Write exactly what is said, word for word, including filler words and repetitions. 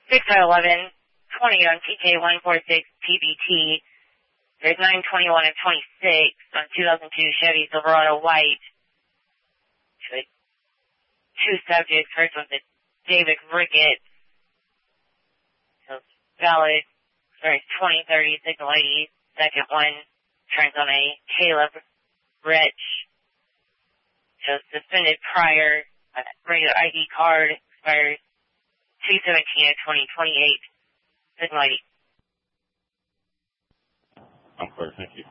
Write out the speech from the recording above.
six eleven twenty on T K one four six P B T. There's nine twenty-one and twenty-six on two thousand two Chevy Silverado White. Two subjects. First one's a David Rickett. So valid. There's twenty thirty signal I D. Second one turns on a Caleb Rich. So suspended prior. A regular I D card expires two seventeen of twenty twenty-eight. Signal I D. I'm clear. Thank you.